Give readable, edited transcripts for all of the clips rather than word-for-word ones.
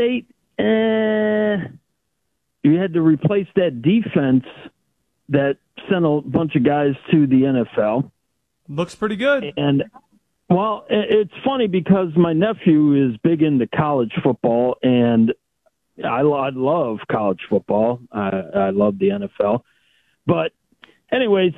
State, you had to replace that defense that sent a bunch of guys to the NFL. Looks pretty good. And, well, it's funny because my nephew is big into college football, and I love college football. I love the NFL. But anyways,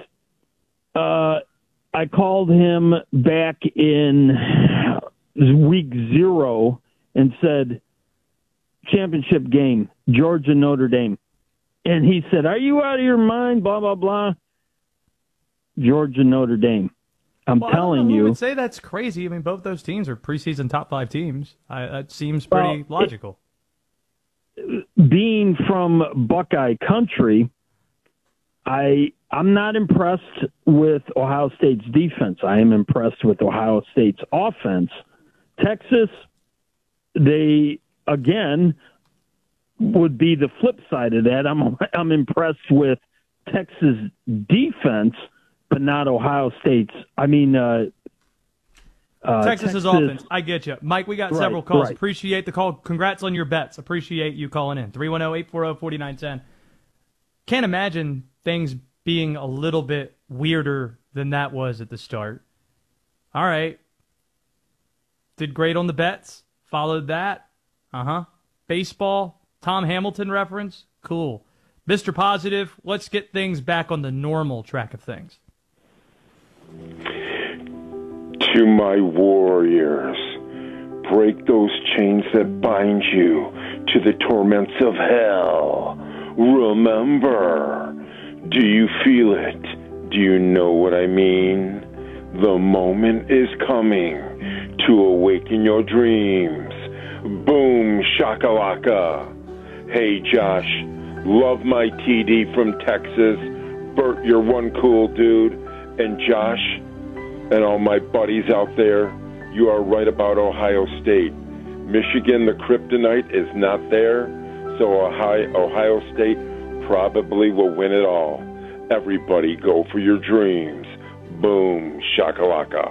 I called him back in week 0 and said, championship game, Georgia-Notre Dame. And he said, are you out of your mind, blah, blah, blah. Georgia-Notre Dame. I'm telling you. I would say that's crazy. I mean, both those teams are preseason top 5 teams. That seems pretty logical. Being from Buckeye country, I'm not impressed with Ohio State's defense. I am impressed with Ohio State's offense. Texas, they, again, would be the flip side of that. I'm impressed with Texas defense, but not Ohio State's. I mean, Texas's offense. I get you. Mike, we got several calls. Right. Appreciate the call. Congrats on your bets. Appreciate you calling in. 310-840-4910. Can't imagine things being a little bit weirder than that was at the start. All right. Did great on the bets. Followed that. Baseball. Tom Hamilton reference. Cool. Mr. Positive, let's get things back on the normal track of things. To my warriors, break those chains that bind you to the torments of hell. Remember, do you feel it? Do you know what I mean? The moment is coming to awaken your dreams. Boom, shakalaka. Hey, Josh, love my TD from Texas. Bert, you're one cool dude. And Josh, and all my buddies out there, you are right about Ohio State. Michigan, the kryptonite, is not there, so Ohio State probably will win it all. Everybody go for your dreams. Boom, shakalaka.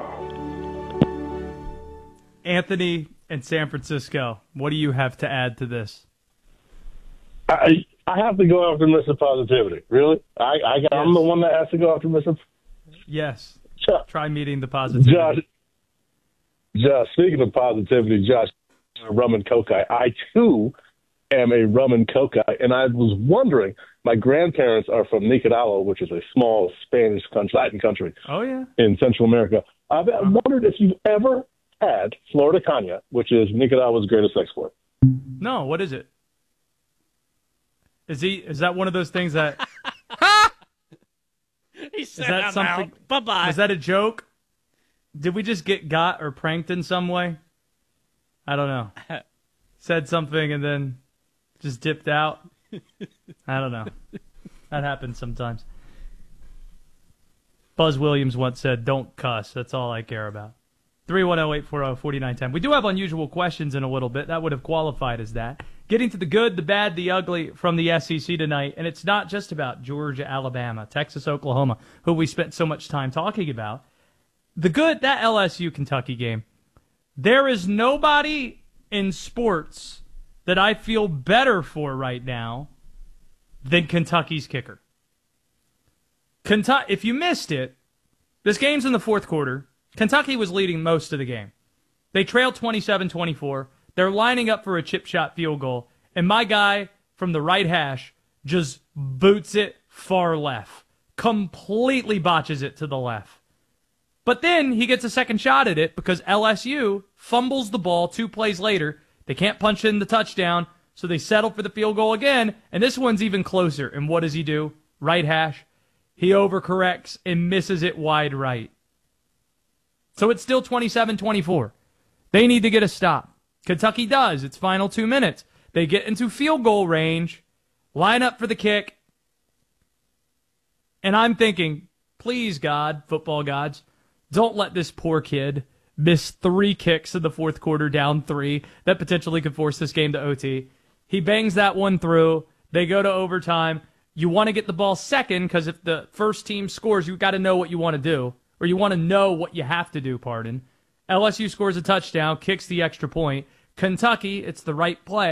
Anthony in San Francisco, what do you have to add to this? I have to go after Mr. Positivity. Really? I'm the one that has to go after Mr. Yes. Try meeting the positivity. Josh, speaking of positivity, Josh, rum and coke guy. I, too, am a rum and coke guy. And I was wondering, my grandparents are from Nicaragua, which is a small Spanish country, Latin country. Oh, yeah. In Central America. I've wondered if you've ever had Florida Caña, which is Nicaragua's greatest export. No, what is it? Is that one of those things that... He said that something? Bye-bye. Was that a joke? Did we just get got or pranked in some way? I don't know. Said something and then just dipped out. I don't know. That happens sometimes. Buzz Williams once said, don't cuss. That's all I care about. 310-840-4910. We do have unusual questions in a little bit. That would have qualified as that. Getting to the good, the bad, the ugly from the SEC tonight. And it's not just about Georgia, Alabama, Texas, Oklahoma, who we spent so much time talking about. The good, that LSU-Kentucky game. There is nobody in sports that I feel better for right now than Kentucky's kicker. If you missed it, this game's in the fourth quarter. Kentucky was leading most of the game. They trailed 27-24. They're lining up for a chip shot field goal, and my guy from the right hash just boots it far left. Completely botches it to the left. But then he gets a second shot at it because LSU fumbles the ball 2 plays later. They can't punch in the touchdown, so they settle for the field goal again, and this one's even closer. And what does he do? Right hash. He overcorrects and misses it wide right. So it's still 27-24. They need to get a stop. Kentucky does. It's final 2 minutes. They get into field goal range, line up for the kick, and I'm thinking, please, God, football gods, don't let this poor kid miss 3 kicks in the fourth quarter, down 3, that potentially could force this game to OT. He bangs that one through. They go to overtime. You want to get the ball second because if the first team scores, you've got to know what you want to do, or you want to know what you have to do, LSU scores a touchdown, kicks the extra point. Kentucky, it's the right play.